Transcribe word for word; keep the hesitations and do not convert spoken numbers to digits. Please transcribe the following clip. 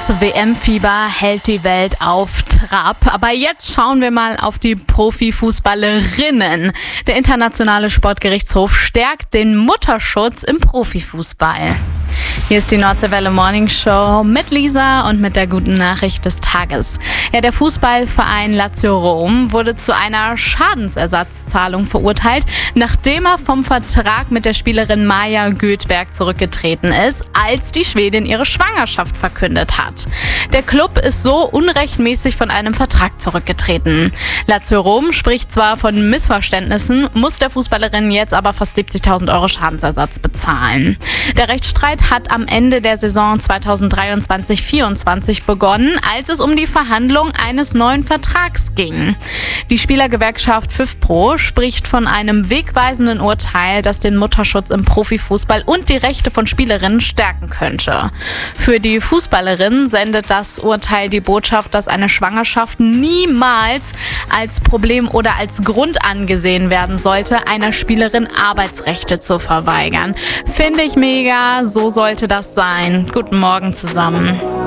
Das W M-Fieber hält die Welt auf Trab. Aber jetzt schauen wir mal auf die Profifußballerinnen. Der Internationale Sportgerichtshof stärkt den Mutterschutz im Profifußball. Hier ist die Nordseewelle Morning Show mit Lisa und mit der guten Nachricht des Tages. Ja, der Fußballverein Lazio Rom wurde zu einer Schadensersatzzahlung verurteilt, nachdem er vom Vertrag mit der Spielerin Maja Göthberg zurückgetreten ist, als die Schwedin ihre Schwangerschaft verkündet hat. Der Club ist so unrechtmäßig von einem Vertrag zurückgetreten. Lazio Rom spricht zwar von Missverständnissen, muss der Fußballerin jetzt aber fast siebzigtausend Euro Schadensersatz bezahlen. Der Rechtsstreit hat am Ende der Saison zweitausenddreiundzwanzig vierundzwanzig begonnen, als es um die Verhandlung eines neuen Vertrags ging. Die Spielergewerkschaft FIFPro spricht von einem wegweisenden Urteil, das den Mutterschutz im Profifußball und die Rechte von Spielerinnen stärken könnte. Für die Fußballerin sendet das Urteil die Botschaft, dass eine Schwangerschaft niemals als Problem oder als Grund angesehen werden sollte, einer Spielerin Arbeitsrechte zu verweigern. Finde ich mega, so sollte das sein. Guten Morgen zusammen.